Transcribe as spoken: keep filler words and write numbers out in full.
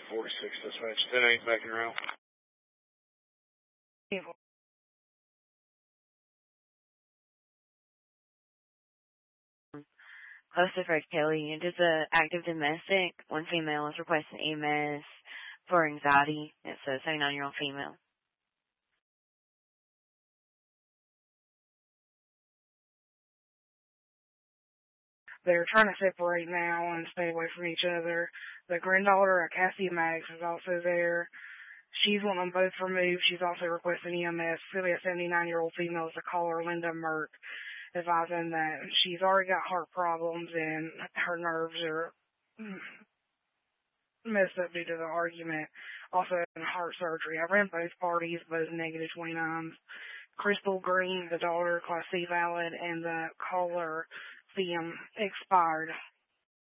forty-six dispatch. ten eight backing around. Close to Fred Kelly. It is a active domestic. One female is requesting E M S for anxiety. It's a seventy-nine-year-old female. They're trying to separate now and stay away from each other. The granddaughter, Cassie Max, is also there. She's wanting them both removed. She's also requesting E M S. Really, a seventy-nine-year-old female is a caller, Linda Merck, advising that she's already got heart problems and her nerves are messed up due to the argument. Also having heart surgery. I ran both parties, both negative twenty-nines. Crystal Green, the daughter, Class C valid, and the caller, C M expired.